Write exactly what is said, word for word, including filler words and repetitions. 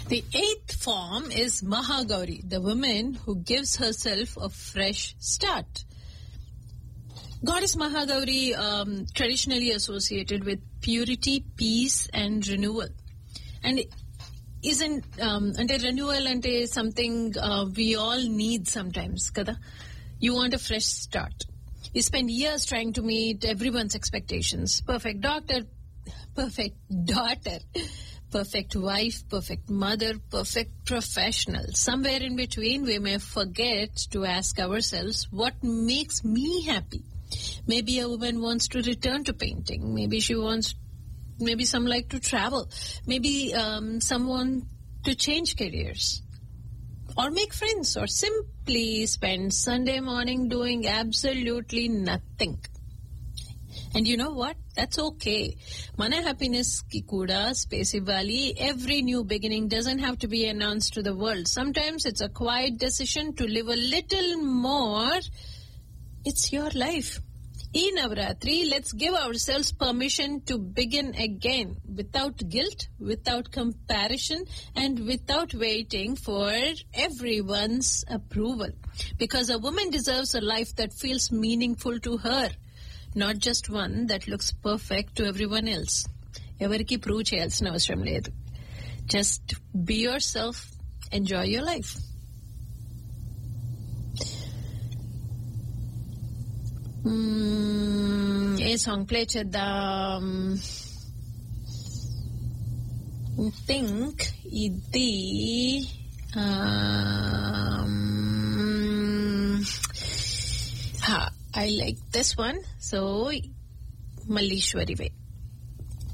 The eighth form is Mahagauri, the woman who gives herself a fresh start. Goddess Mahagauri, um, traditionally associated with purity, peace, and renewal. And isn't, um, ante renewal ante something uh, we all need sometimes, kada? You want a fresh start. You spend years trying to meet everyone's expectations. Perfect doctor, perfect daughter, perfect wife, perfect mother, perfect professional. Somewhere in between, we may forget to ask ourselves, what makes me happy? Maybe a woman wants to return to painting. Maybe she wants, maybe some like to travel. Maybe um, someone to change careers. Or make friends, or simply spend Sunday morning doing absolutely nothing. And you know what? That's okay. Mana happiness ki kuda space ivali. Every new beginning doesn't have to be announced to the world. Sometimes it's a quiet decision to live a little more. It's your life. In Navratri, let's give ourselves permission to begin again without guilt, without comparison, and without waiting for everyone's approval. Because a woman deserves a life that feels meaningful to her, not just one that looks perfect to everyone else. Evariki prove cheyalsina avasaram ledhu. Just be yourself, enjoy your life. Hmm, A song play చేద్దాం? Think ఇది I like this one. So Malleswari way.